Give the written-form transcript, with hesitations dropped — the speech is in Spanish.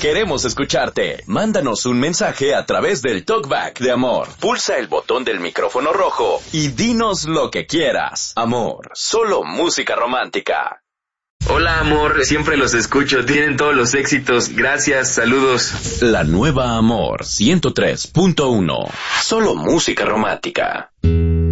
Queremos escucharte. Mándanos un mensaje a través del Talkback de Amor. Pulsa el botón del micrófono rojo y dinos lo que quieras. Amor, solo música romántica. Hola amor, siempre los escucho, tienen todos los éxitos, gracias, saludos. La nueva Amor 103.1, solo música romántica.